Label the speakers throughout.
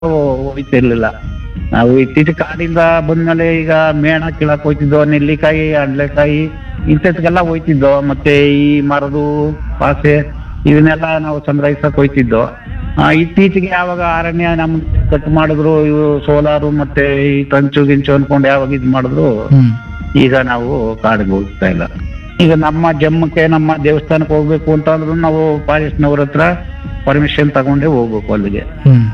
Speaker 1: ಹೋಯ್ತಿರ್ಲಿಲ್ಲ. ನಾವು ಇತ್ತೀಚೆಗೆ ಕಾಡಿಂದ ಬಂದ್ಮೇಲೆ ಈಗ ಮೇಣ ಕೀಳಕ್ ಹೋಯ್ತಿದ್ದೋ, ನೆಲ್ಲಿಕಾಯಿ, ಅಡ್ಲೆಕಾಯಿ ಇಂಥದ್ಕೆಲ್ಲ ಹೋಯ್ತಿದ್ದೋ. ಮತ್ತೆ ಈ ಮರದು ಪಾಸೆ ಇವನ್ನೆಲ್ಲ ನಾವು ಸಂಗ್ರಹಿಸಕ್ ಹೋಯ್ತಿದ್ದೋ. ಇತ್ತೀಚೆಗೆ ಯಾವಾಗ ಅರಣ್ಯ ನಮ್ ಕಟ್ ಮಾಡಿದ್ರು, ಇವು ಸೋಲಾರು ಮತ್ತೆ ಈ ಟಂಚು ಗಿಂಚು ಅನ್ಕೊಂಡು ಯಾವಾಗ ಇದ್ ಮಾಡಿದ್ರು, ಈಗ ನಾವು ಕಾಡಿಗೆ ಹೋಗ್ತಾ ಇಲ್ಲ. ಈಗ ನಮ್ಮ ಜಮ್ಮಕ್ಕೆ ನಮ್ಮ ದೇವಸ್ಥಾನಕ್ಕೆ ಹೋಗ್ಬೇಕು ಅಂತ ಅಂದ್ರೂ ನಾವು ಫಾರೆಸ್ಟ್ನವ್ರ ಹತ್ರ ಪರ್ಮಿಷನ್ ತಗೊಂಡೇ ಹೋಗ್ಬೇಕು ಅಲ್ಲಿಗೆ.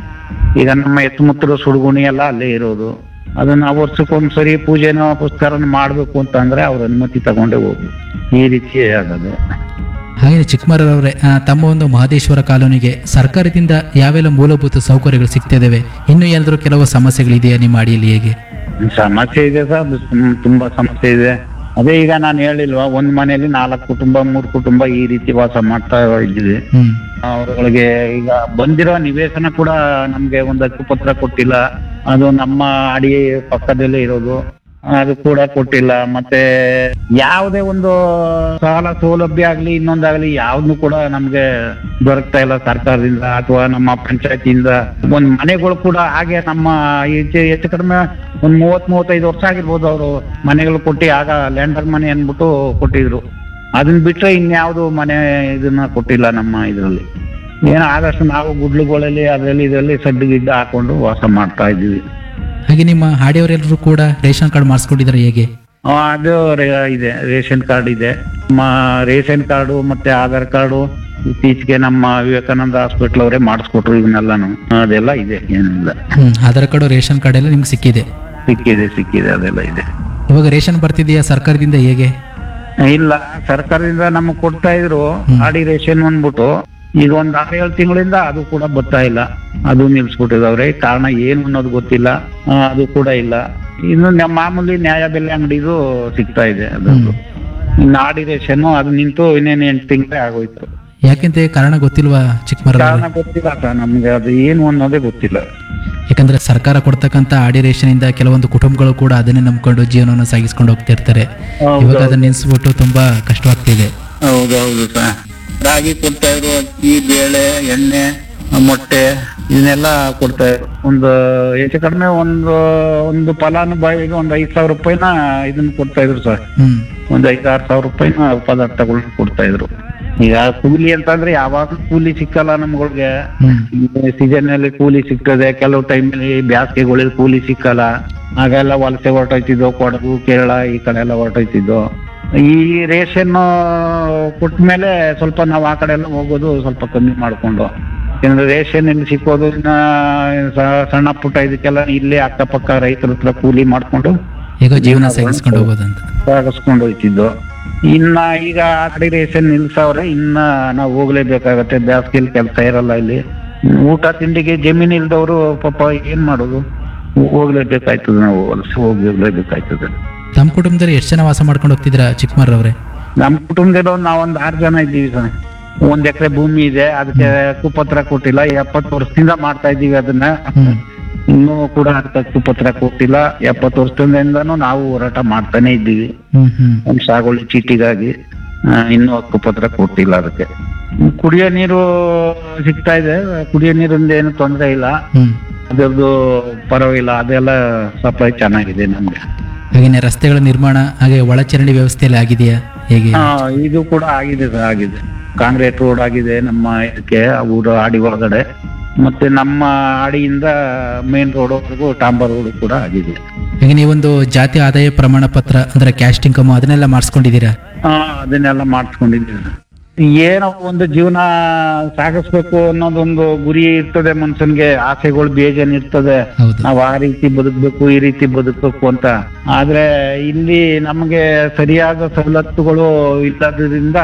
Speaker 1: ಈಗ ನಮ್ಮ ಎತ್ತುಮುತ್ತರು ಸುಡುಗುಣಿ ಎಲ್ಲ ಅಲ್ಲೇ ಇರೋದು. ಅದನ್ನ ವರ್ಷಕ್ಕೊಂದ್ಸರಿ ಪೂಜೆನೋ ಪುಸ್ಕರನ ಮಾಡ್ಬೇಕು ಅಂತ ಅಂದ್ರೆ ಅವ್ರ ಅನುಮತಿ ತಗೊಂಡೇ ಹೋಗ್ಬೇಕು. ಈ ರೀತಿ ಆಗೋದು.
Speaker 2: ಹಾಗೆ ಚಿಕ್ಕಮರವರೇ, ತಮ್ಮ ಒಂದು ಮಹದೇಶ್ವರ ಕಾಲೋನಿಗೆ ಸರ್ಕಾರದಿಂದ ಯಾವೆಲ್ಲ ಮೂಲಭೂತ ಸೌಕರ್ಯಗಳು ಸಿಗ್ತಿದ್ದಾವೆ? ಇನ್ನು ಏನಾದರೂ ಕೆಲವು ಸಮಸ್ಯೆಗಳಿದೆಯಾ ನಿಮ್ಮ ಅಡಿಯಲ್ಲಿ? ಹೇಗೆ
Speaker 1: ಸಮಸ್ಯೆ ಇದೆ ಸರ್, ತುಂಬಾ ಸಮಸ್ಯೆ ಇದೆ. ಅದೇ ಈಗ ನಾನು ಹೇಳಿಲ್ವಾ, ಒಂದ್ ಮನೆಯಲ್ಲಿ 4 ಕುಟುಂಬ 3 ಕುಟುಂಬ ಈ ರೀತಿ ವಾಸ ಮಾಡ್ತಾ ಇದ್ದೀವಿ. ಅವ್ರಗಳಿಗೆ ಈಗ ಬಂದಿರೋ ನಿವೇಶನ ಕೂಡ ನಮ್ಗೆ ಒಂದು ಹಕ್ಕುಪತ್ರ ಕೊಟ್ಟಿಲ್ಲ. ಅದು ನಮ್ಮ ಅಡಿ ಪಕ್ಕದಲ್ಲೇ ಇರೋದು, ಅದು ಕೂಡ ಕೊಟ್ಟಿಲ್ಲ. ಮತ್ತೆ ಯಾವುದೇ ಒಂದು ಸಾಲ ಸೌಲಭ್ಯ ಆಗ್ಲಿ ಇನ್ನೊಂದಾಗ್ಲಿ ಯಾವ್ದು ಕೂಡ ನಮ್ಗೆ ದೊರಕ್ತಾ ಇಲ್ಲ ಸರ್ಕಾರದಿಂದ ಅಥವಾ ನಮ್ಮ ಪಂಚಾಯತಿಯಿಂದ. ಒಂದ್ ಮನೆಗಳು ಕೂಡ ಹಾಗೆ ನಮ್ಮ ಹೆಚ್ಚು ಕಡಿಮೆ ಒಂದ್ 30-35 ವರ್ಷ ಆಗಿರ್ಬೋದು ಅವರು ಮನೆಗಳು ಕೊಟ್ಟಿ, ಆಗ ಲ್ಯಾಂಡರ್ ಮನೆ ಅನ್ಬಿಟ್ಟು ಕೊಟ್ಟಿದ್ರು. ಅದನ್ನ ಬಿಟ್ರೆ ಇನ್ಯಾವುದು ಮನೆ ಇದನ್ನ ಕೊಟ್ಟಿಲ್ಲ ನಮ್ಮ ಇದ್ರಲ್ಲಿ. ಏನೋ ಆದಷ್ಟು ನಾವು ಗುಡ್ಲುಗಳಲ್ಲಿ ಅದರಲ್ಲಿ ಇದರಲ್ಲಿ ಸಡ್ಡು ಗಿಡ್ಡು ಹಾಕೊಂಡು ವಾಸ ಮಾಡ್ತಾ ಇದ್ದೀವಿ.
Speaker 2: ಹಾಗೆ ನಿಮ್ಮ ಹಾಡಿಯವರೆಲ್ಲರೂ ಕೂಡ ರೇಷನ್ ಕಾರ್ಡ್ ಮಾಡಿಸ್ಕೊಂಡಿದ್ದಾರೆ ಹೇಗೆ?
Speaker 1: ಅದು ಇದೆ, ರೇಷನ್ ಕಾರ್ಡ್ ಇದೆ. ನಮ್ಮ ರೇಷನ್ ಕಾರ್ಡು ಮತ್ತೆ ಆಧಾರ್ ಕಾರ್ಡು ಇತ್ತೀಚೆಗೆ ನಮ್ಮ ವಿವೇಕಾನಂದ ಹಾಸ್ಪಿಟಲ್ ಅವರೇ ಮಾಡಿಸ್ಕೊಟ್ರು. ಇವನ್ನೆಲ್ಲಾನು ಅದೆಲ್ಲ ಇದೆ, ಏನಿಲ್ಲ.
Speaker 2: ಆಧಾರ್ ಕಾರ್ಡು ರೇಷನ್ ಕಾರ್ಡ್ ಎಲ್ಲ ನಿಮ್ಗೆ ಸಿಕ್ಕಿದೆ?
Speaker 1: ಸಿಕ್ಕಿದೆ ಅದೆಲ್ಲ ಇದೆ.
Speaker 2: ಇವಾಗ ರೇಷನ್ ಬರ್ತಿದೆಯಾ ಸರ್ಕಾರದಿಂದ? ಹೇಗೆ?
Speaker 1: ಇಲ್ಲ, ಸರ್ಕಾರದಿಂದ ನಮಗ್ ಕೊಡ್ತಾ ಇದ್ರು ಆಡಿ ರೇಷನ್ ಅಂದ್ಬಿಟ್ಟು. ಈಗ ಒಂದ್ 6-7 ತಿಂಗಳಿಂದ ಅದು ಕೂಡ ಬರ್ತಾ ಇಲ್ಲ. ಅದು ನಿಲ್ಸ್ಬಿಟ್ಟಿದವ್ರೆ. ಕಾರಣ ಏನು ಅನ್ನೋದು ಗೊತ್ತಿಲ್ಲ. ಅದು ಕೂಡ ಇಲ್ಲ. ಇನ್ನು ನಮ್ಮ ಮಾಮೂಲಿ ನ್ಯಾಯ ಬೆಲೆ ಅಂಗಡಿದು ಸಿಗ್ತಾ ಇದೆ. ಅದೊಂದು ಇನ್ನು ಆಡಿ ರೇಷನ್ ಅದು ನಿಂತು ಇನ್ನೇನು 8 ತಿಂಗಳೇ ಆಗೋಯ್ತು.
Speaker 2: ಯಾಕೆಂತ ಕಾರಣ ಗೊತ್ತಿಲ್ವಾ ಚಿಕ್ಕಮರ?
Speaker 1: ಕಾರಣ ಗೊತ್ತಿಲ್ಲ ಸರ್, ನಮ್ಗೆ ಅದು ಏನು ಅನ್ನೋದೇ ಗೊತ್ತಿಲ್ಲ.
Speaker 2: ಯಾಕಂದ್ರೆ ಸರ್ಕಾರ ಕೊಡ್ತಕ್ಕಂತ ಆಡಿ ರೇಷನ್ ಇಂದ ಕೆಲವೊಂದು ಕುಟುಂಬಗಳು ಕೂಡ ಅದನ್ನೇ ನಂಬ್ಕೊಂಡು ಜೀವನವನ್ನು ಸಾಗಿಸ್ಕೊಂಡು ಹೋಗ್ತಿರ್ತಾರೆ. ಇವಾಗ ಅದನ್ನ ನಿಲ್ಸ್ಬಿಟ್ಟು ತುಂಬಾ ಕಷ್ಟವಾಗ್ತಿದೆ.
Speaker 1: ಹೌದೌದು ಸರ್. ರಾಗಿ ಕೊಡ್ತಾ ಇದ್ರು, ಅಕ್ಕಿ, ಬೇಳೆ, ಎಣ್ಣೆ, ಮೊಟ್ಟೆ ಇದನ್ನೆಲ್ಲ ಕೊಡ್ತಾ ಇದ್ರು. ಒಂದು ಹೆಚ್ಚು ಕಡಿಮೆ ಒಂದು ಫಲಾನುಭವಿಗೆ ಒಂದು 5,000 ರೂಪಾಯಿನ ಇದನ್ನ ಕೊಡ್ತಾ ಇದ್ರು ಸರ್. ಒಂದು 5,000-6,000 ರೂಪಾಯಿನ ಪದಾರ್ಥಗಳನ್ನ ಕೊಡ್ತಾ ಇದ್ರು. ಈಗ ಕೂಲಿ ಅಂತಂದ್ರೆ ಯಾವಾಗ ಕೂಲಿ ಸಿಕ್ಕಲ್ಲ ನಮ್ಗಳಿಗೆ. ಸೀಸನ್ ಅಲ್ಲಿ ಕೂಲಿ ಸಿಗ್ತದೆ, ಕೆಲವು ಟೈಮಲ್ಲಿ ಬ್ಯಾಸಿಗೆಗಳಲ್ಲಿ ಕೂಲಿ ಸಿಕ್ಕಲ್ಲ. ಆಗೆಲ್ಲ ವಲಸೆ ಹೊರಟೋಯ್ತಿದ್ದೋ, ಕೊಡಗು ಕೇರಳ ಈ ಕಡೆ ಎಲ್ಲ ಹೊರಟೋಯ್ತಿದ್ದೋ. ಈ ರೇಷನ್ ಕೊಟ್ಮೇಲೆ ಸ್ವಲ್ಪ ನಾವು ಆ ಕಡೆ ಎಲ್ಲ ಹೋಗೋದು ಸ್ವಲ್ಪ ಕಮ್ಮಿ ಮಾಡ್ಕೊಂಡು, ಯಾಕಂದ್ರೆ ರೇಷನ್ ಇಲ್ಲಿ ಸಿಕ್ಕೋದು ಇನ್ನ ಸಣ್ಣ ಪುಟ್ಟ ಇದಕ್ಕೆಲ್ಲ ಇಲ್ಲೇ ಅಕ್ಕಪಕ್ಕ ರೈತರ ಹತ್ರ ಕೂಲಿ ಮಾಡ್ಕೊಂಡು
Speaker 2: ಈಗ ಜೀವನ ಸಾಗಿಸ್ಕೊಂಡು ಹೋಗೋದಂತ
Speaker 1: ಸಾಗಿಸ್ಕೊಂಡು ಹೋಯ್ತಿದ್ದು. ಇನ್ನ ಈಗ ಆ ಕಡೆ ರೇಷನ್ ನಿಲ್ಸವ್ರೆ, ಇನ್ನ ನಾವು ಹೋಗ್ಲೇಬೇಕಾಗತ್ತೆ. ಬ್ಯಾಸ್ಗೆಲ್ ಕೆಲಸ ಇರಲ್ಲ ಇಲ್ಲಿ. ಊಟ ತಿಂಡಿಗೆ ಜಮೀನ್ ಇಲ್ದವ್ರು ಪಾಪ ಏನ್ ಮಾಡೋದು, ಹೋಗ್ಲೇಬೇಕಾಯ್ತದೆ. ನಾವು ವಲಸೆ ಹೋಗ್ಲೇಬೇಕಾಯ್ತದೆ.
Speaker 2: ತಮ್ಮ ಕುಟುಂಬದಲ್ಲಿ ಎಷ್ಟು ಜನ ವಾಸ ಮಾಡ್ಕೊಂಡು ಹೋಗ್ತಿದ್ರ ಚಿಕ್ಕಮರ್ ಅವ್ರೆ?
Speaker 1: ನಮ್ ಕುಟುಂಬದಲ್ಲಿ ನಾವೊಂದ್ 6 ಜನ ಇದ್ದೀವಿ ಸರ್. 1 ಎಕರೆ ಭೂಮಿ ಇದೆ, ಅದಕ್ಕೆ ಹಕ್ಕುಪತ್ರ ಕೊಟ್ಟಿಲ್ಲ. 70 ವರ್ಷದಿಂದ ಮಾಡ್ತಾ ಇದ್ದೀವಿ ಅದನ್ನ. ಇನ್ನೂ ಕೂಡ ಅದಕ್ಕೆ ಹಕ್ಕುಪತ್ರ ಕೊಟ್ಟಿಲ್ಲ. 70 ವರ್ಷದಿಂದನೂ ನಾವು ಹೋರಾಟ ಮಾಡ್ತಾನೆ ಇದ್ದೀವಿ ಒಂದ್ ಸಾಗುವಳಿ ಚೀಟಿಗಾಗಿ. ಇನ್ನೂ ಹಕ್ಕುಪತ್ರ ಕೊಟ್ಟಿಲ್ಲ ಅದಕ್ಕೆ. ಕುಡಿಯೋ ನೀರು ಸಿಗ್ತಾ ಇದೆ, ಕುಡಿಯೋ ನೀರಿಂದ ಏನು ತೊಂದರೆ ಇಲ್ಲ. ಅದರದ್ದು ಪರವಾಗಿಲ್ಲ, ಅದೆಲ್ಲ ಸಪ್ಲೈ ಚೆನ್ನಾಗಿದೆ ನಮ್ಗೆ.
Speaker 2: ಹಾಗೇನೆ ರಸ್ತೆಗಳ ನಿರ್ಮಾಣ ಹಾಗೆ ಒಳಚರಂಡಿ ವ್ಯವಸ್ಥೆಯಲ್ಲಿ ಆಗಿದೆಯಾ ಹೇಗೆ?
Speaker 1: ಇದು ಕೂಡ ಆಗಿದೆ ಸರ್, ಆಗಿದೆ. ಕಾಂಕ್ರೀಟ್ ರೋಡ್ ಆಗಿದೆ ನಮ್ಮ ಇದಕ್ಕೆ, ಊರು ಆಡಿ ಒಳಗಡೆ. ಮತ್ತೆ ನಮ್ಮ ಆಡಿಯಿಂದ ಮೇನ್ ರೋಡ್ ವರೆಗೂ ಟಾಂಬರ್ ರೋಡ್ ಕೂಡ ಆಗಿದೆ.
Speaker 2: ಹಾಗೆ ನೀವೊಂದು ಜಾತಿ ಆದಾಯ ಪ್ರಮಾಣ ಪತ್ರ ಅಂದ್ರೆ ಕ್ಯಾಸ್ಟ್ ಇನ್ಕಮ್ ಅದನ್ನೆಲ್ಲ ಮಾಡಿಸ್ಕೊಂಡಿದ್ದೀರಾ?
Speaker 1: ಅದನ್ನೆಲ್ಲ ಮಾಡಿಸ್ಕೊಂಡಿದ್ದೀವಿ. ಏನೋ ಒಂದು ಜೀವನ ಸಾಗಿಸ್ಬೇಕು ಅನ್ನೋದೊಂದು ಗುರಿ ಇರ್ತದೆ ಮನ್ಸನ್ಗೆ, ಆಸೆಗಳು ಬೇಜಾನ್ ಇರ್ತದೆ. ನಾವ್ ಆ ರೀತಿ ಬದುಕ್ಬೇಕು, ಈ ರೀತಿ ಬದುಕ್ಬೇಕು ಅಂತ. ಆದ್ರೆ ಇಲ್ಲಿ ನಮ್ಗೆ ಸರಿಯಾದ ಸವಲತ್ತುಗಳು ಇಲ್ಲದ್ರಿಂದ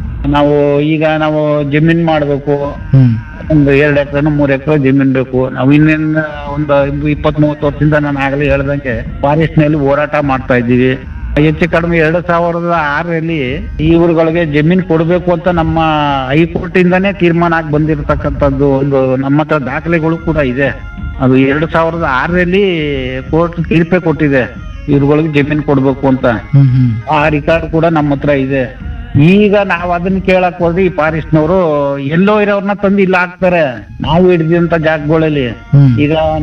Speaker 1: ನಾವು ಜಮೀನ್ ಮಾಡ್ಬೇಕು. ಒಂದು 2 ಎಕರೆ 3 ಎಕರೆ ಜಮೀನ್ ಬೇಕು. ನಾವು ಇನ್ನೇನು ಒಂದು 20-30 ವರ್ಷದಿಂದ ನಾನು ಆಗಲೇ ಹೇಳ್ದಂಗೆ ಫಾರೆಸ್ಟ್ ನಲ್ಲಿ ಹೋರಾಟ ಮಾಡ್ತಾ ಇದ್ದೀವಿ. ಹೆಚ್ಚು ಕಡಿಮೆ 2006ರಲ್ಲಿ ಈ ಊರುಗಳಿಗೆ ಜಮೀನ್ ಕೊಡ್ಬೇಕು ಅಂತ ನಮ್ಮ ಹೈಕೋರ್ಟ್ ಇಂದಾನೇ ತೀರ್ಮಾನ ಆಗಿ ಬಂದಿರತಕ್ಕಂಥದ್ದು ಒಂದು ನಮ್ಮ ಹತ್ರ ದಾಖಲೆಗಳು ಕೂಡ ಇದೆ. ಅದು 2006ರಲ್ಲಿ ಕೋರ್ಟ್ ತೀರ್ಪೇ ಕೊಟ್ಟಿದೆ ಇವ್ರುಗಳಿಗೆ ಜಮೀನ್ ಕೊಡ್ಬೇಕು ಅಂತ. ಆ ರಿಕಾರ್ಡ್ ಕೂಡ ನಮ್ಮ ಹತ್ರ ಇದೆ. ಈಗ ನಾವ್ ಅದನ್ನ ಕೇಳಕ್ ಹೋದ್ರೆ ಈ ಫಾರೆಸ್ಟ್ನವರು ಎಲ್ಲೋ ಇರೋರ್ನ ತಂದು ಇಲ್ಲ ಹಾಕ್ತಾರೆ ನಾವು ಹಿಡಿದಂತ ಜಾಗಗಳಲ್ಲಿ.
Speaker 2: ಹ್ಮ್
Speaker 1: ಈಗ